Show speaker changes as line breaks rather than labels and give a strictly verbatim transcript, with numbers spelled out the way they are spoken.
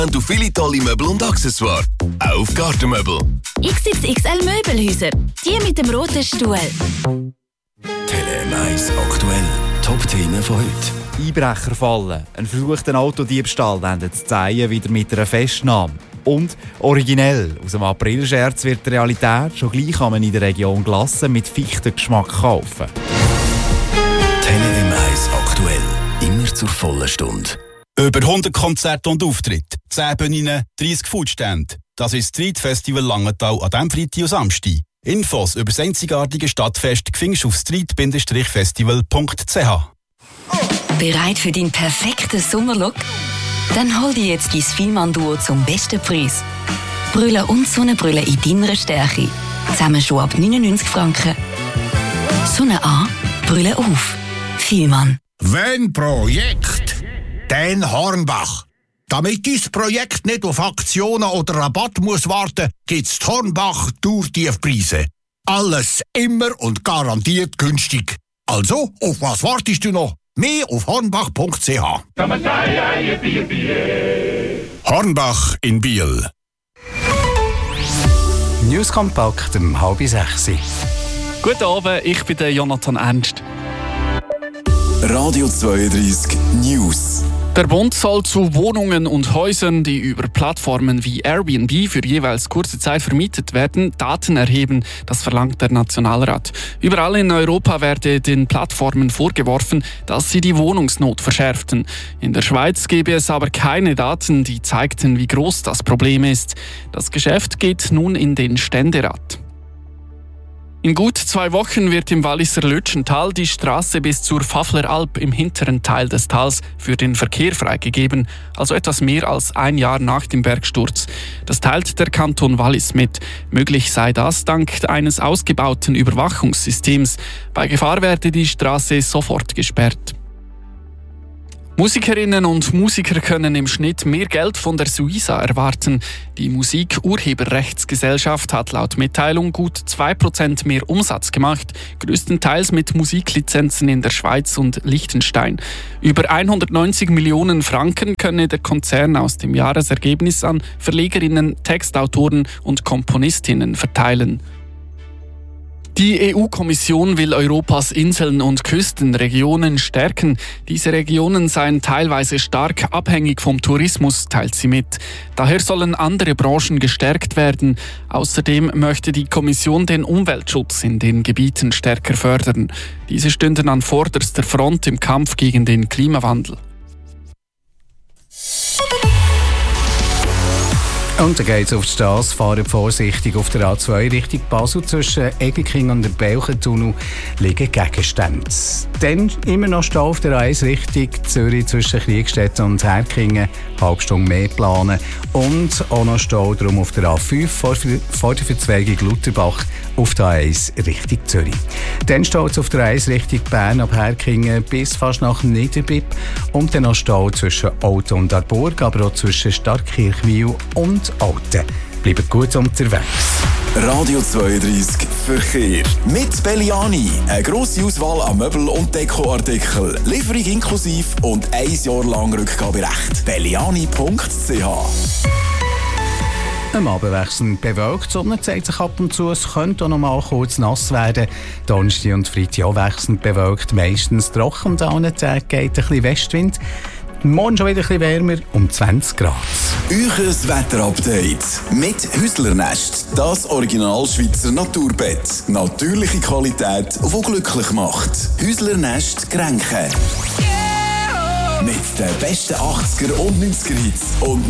haben du viele tolle Möbel und Accessoires. Auch auf Gartenmöbel.
X X X L Möbelhäuser. Die mit dem roten Stuhl.
Tele M eins aktuell. Top-Themen von heute.
Einbrecher fallen. Ein versuchter Autodiebstahl endet zu Zeien wieder mit einer Festnahme. Und originell, aus dem Aprilscherz wird die Realität. Schon gleich kann man in der Region Glassen mit Fichtengeschmack kaufen.
Tele M eins aktuell. Immer zur vollen Stunde.
Über hundert Konzerte und Auftritte, zehn Bühnen, dreissig Foodstände. Das ist das Street Festival Langenthal an diesem Freitag und Samstag. Infos über das einzigartige Stadtfest findest du auf street festival punkt c h.
Bereit für deinen perfekten Sommerlook? Dann hol dir jetzt dein Fielmann-Duo zum besten Preis. Brille und Sonnenbrille in deiner Stärke. Zusammen schon ab neunundneunzig Franken. Sonne an, Brille auf. Fielmann.
Wenn Projekt, dann Hornbach. Damit dein Projekt nicht auf Aktionen oder Rabatt muss warten, gibt's die Hornbach Tourtiefpreise. Alles immer und garantiert günstig. Also, auf was wartest du noch? Mehr auf hornbach punkt c h. Hornbach in Biel.
News Kompakt um halb sechs.
Guten Abend, ich bin der Jonathan Ernst.
Radio zweiunddreißig News.
Der Bund soll zu Wohnungen und Häusern, die über Plattformen wie Airbnb für jeweils kurze Zeit vermietet werden, Daten erheben. Das verlangt der Nationalrat. Überall in Europa werde den Plattformen vorgeworfen, dass sie die Wohnungsnot verschärften. In der Schweiz gebe es aber keine Daten, die zeigten, wie groß das Problem ist. Das Geschäft geht nun in den Ständerat. In gut zwei Wochen wird im Walliser Lütschental die Straße bis zur Pfaffleralp im hinteren Teil des Tals für den Verkehr freigegeben, also etwas mehr als ein Jahr nach dem Bergsturz. Das teilt der Kanton Wallis mit. Möglich sei das dank eines ausgebauten Überwachungssystems. Bei Gefahr werde die Straße sofort gesperrt. Musikerinnen und Musiker können im Schnitt mehr Geld von der Suiza erwarten. Die Musikurheberrechtsgesellschaft hat laut Mitteilung gut zwei Prozent mehr Umsatz gemacht, größtenteils mit Musiklizenzen in der Schweiz und Liechtenstein. Über hundertneunzig Millionen Franken könne der Konzern aus dem Jahresergebnis an Verlegerinnen, Textautoren und Komponistinnen verteilen. Die E U-Kommission will Europas Inseln und Küstenregionen stärken. Diese Regionen seien teilweise stark abhängig vom Tourismus, teilt sie mit. Daher sollen andere Branchen gestärkt werden. Außerdem möchte die Kommission den Umweltschutz in den Gebieten stärker fördern. Diese stünden an vorderster Front im Kampf gegen den Klimawandel.
Und dann geht es auf die Strasse, fahren vorsichtig auf der A zwei Richtung Basel. Zwischen Egerkingen und dem Belchentunnel liegen Gegenstände. Dann immer noch Stau auf der A eins Richtung Zürich zwischen Kriegstetten und Herkingen. Halbe Stunde mehr planen. Und auch noch Stau drum auf der A fünf vor, vor der Verzweigung Lutherbach auf der A eins Richtung Zürich. Dann Stau auf der A eins Richtung Bern ab Herkingen bis fast nach Niederbipp. Und dann noch Stau zwischen Olten und Arburg, aber auch zwischen Starkkirchwil und Alten. Bleibt gut unterwegs.
Radio zweiunddreißig Verkehr. Mit Belliani. Eine grosse Auswahl an Möbel- und Dekoartikeln. Lieferung inklusiv und ein Jahr lang Rückgaberecht. belliani punkt c h.
Am Abend wechselnd bewölkt, die Sonne zeigt sich ab und zu, es könnte auch noch mal kurz nass werden. Donnerstag und Freitag auch wechselnd bewölkt, meistens trocken und an anderen Tagen geht ein bisschen Westwind. Morgen schon wieder ein bisschen wärmer, um zwanzig Grad.
Euches Wetterupdate mit Häuslernest. Das Original Schweizer Naturbett. Natürliche Qualität, die glücklich macht. Häuslernest Grenken. Mit den besten achtziger und neunziger Hits und